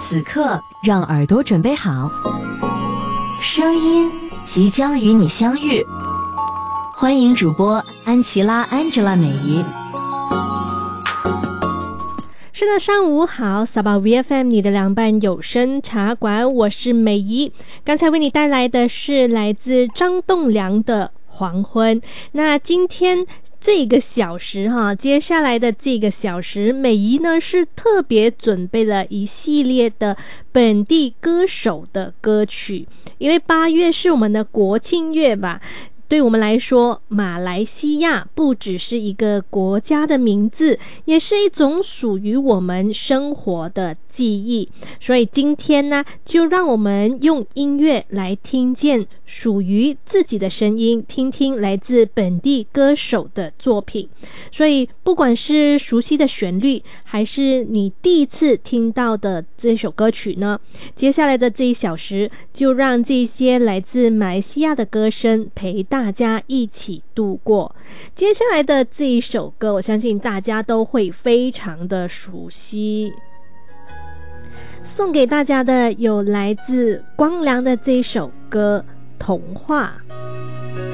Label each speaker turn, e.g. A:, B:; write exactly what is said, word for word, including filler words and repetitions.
A: 此刻让耳朵准备好，声音即将与你相遇。欢迎主播安琪拉 Angela 美仪。
B: 是的，上午好，撒巴 V F M 你的凉拌有声茶馆，我是美仪。刚才为你带来的是来自张栋梁的黄昏。那今天这个小时哈，接下来的这个小时，美仪呢是特别准备了一系列的本地歌手的歌曲，因为八月是我们的国庆月吧。对我们来说，马来西亚不只是一个国家的名字，也是一种属于我们生活的记忆。所以今天呢，就让我们用音乐来听见属于自己的声音，听听来自本地歌手的作品。所以不管是熟悉的旋律，还是你第一次听到的这首歌曲呢，接下来的这一小时，就让这些来自马来西亚的歌声陪大家一起度过。接下来的这一首歌，我相信大家都会非常的熟悉。送给大家的有来自光良的这一首歌《童话》。